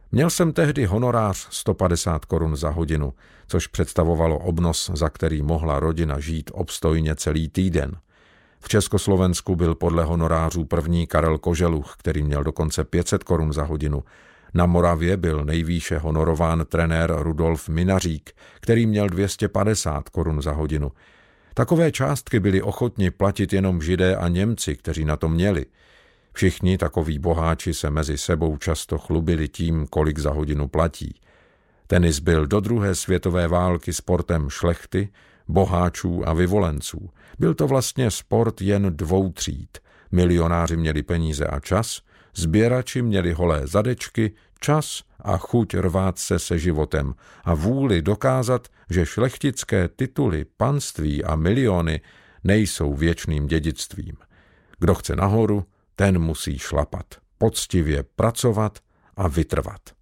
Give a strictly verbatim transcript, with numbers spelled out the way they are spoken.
Měl jsem tehdy honorář sto padesát korun za hodinu, což představovalo obnos, za který mohla rodina žít obstojně celý týden. V Československu byl podle honorářů první Karel Koželuch, který měl dokonce pět set korun za hodinu. Na Moravě byl nejvýše honorován trenér Rudolf Minařík, který měl dvě stě padesát korun za hodinu. Takové částky byli ochotni platit jenom Židé a Němci, kteří na to měli. Všichni takoví boháči se mezi sebou často chlubili tím, kolik za hodinu platí. Tenis byl do druhé světové války sportem šlechty, boháčů a vyvolenců. Byl to vlastně sport jen dvou tříd. Milionáři měli peníze a čas, sběrači měli holé zadečky, čas a chuť rvát se se životem a vůli dokázat, že šlechtické tituly, panství a miliony nejsou věčným dědictvím. Kdo chce nahoru, ten musí šlapat, poctivě pracovat a vytrvat.